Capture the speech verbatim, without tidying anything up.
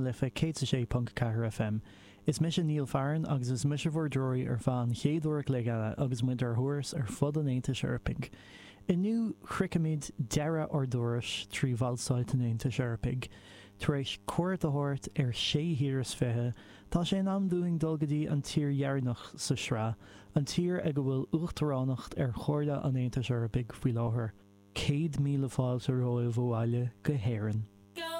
lifa cé sé punt ceathair F M. Is mis Níl Farran agus is mis bhór dróí ar fan chéadúach le gaile agus muid ar thuairs ar fud an Aontas Eirpig. Inniu chriccimid deire or dúras trí bhallsáid an Aontas Eirpig. Tar éis cuairt a thabhairt ar sé híras fithe, tá sé an amdúing dulgadí an tír dhearnach sa srá, an tír ag go bhfuil uachtarránacht ar chóirda an Aontas Eirpig faoi láthair. Céad míle fáilte róibh bháile go héireann.